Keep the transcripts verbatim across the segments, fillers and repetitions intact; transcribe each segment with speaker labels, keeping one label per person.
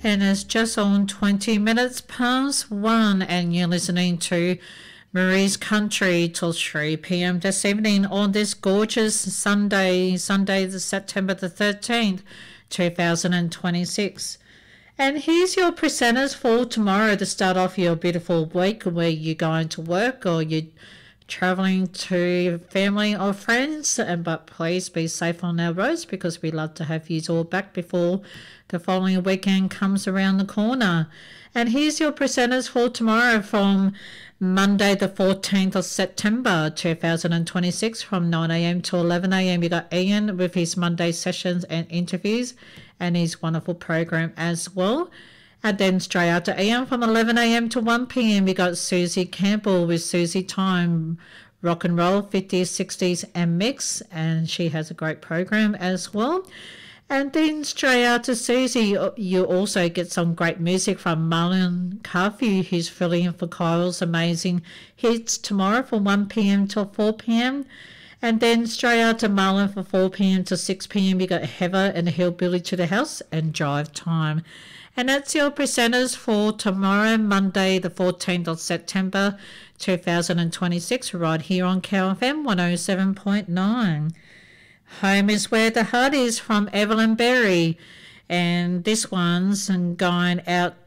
Speaker 1: And it's just on twenty minutes past one, and you're listening to Marie's Country till three p.m. this evening on this gorgeous Sunday, Sunday, the September the thirteenth, two thousand twenty-six. And here's your presenters for tomorrow to start off your beautiful week, where you're going to work or you're traveling to family or friends. And but please be safe on our roads, because we love to have you all back before the following weekend comes around the corner. And here's your presenters for tomorrow from Monday the fourteenth of September two thousand twenty-six, from nine a.m. to eleven a.m. You got Ian with his Monday sessions and interviews and his wonderful program as well. And then straight after Ian from eleven a.m. to one p.m. you got Susie Campbell with Susie Time, rock and roll, fifties, sixties and mix, and she has a great program as well. And then straight after Susie, you also get some great music from Marlon Carthew, who's filling in for Kyle's amazing hits tomorrow from one p.m. till four p.m. And then straight after Marlon from four p.m. to six p.m. you got Heather and Hillbilly to the House and Drive Time. And that's your presenters for tomorrow, Monday the fourteenth of September two thousand twenty-six, right here on K F M one oh seven point nine. Home is Where the Heart Is from Evelyn Berry. And this one's going out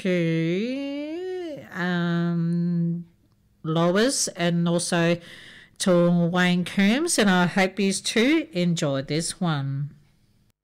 Speaker 1: to um, Lois and also to Wayne Coombs. And I hope you too enjoy this one.